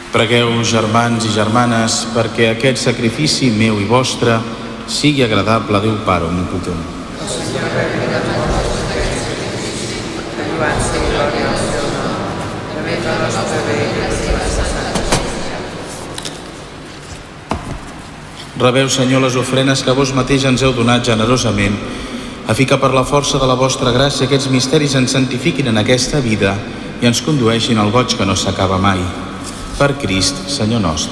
Pregueu, germans i germanes, perquè aquest sacrifici meu i vostre sigui agradable a Déu Pare Omnipotent. Rebeu, Senyor, les ofrenes que vos mateix ens heu donat generosament, a fi que per la força de la vostra gràcia aquests misteris ens santifiquin en aquesta vida i ens condueixin al goig que no s'acaba mai. Per Crist, Senyor nostre.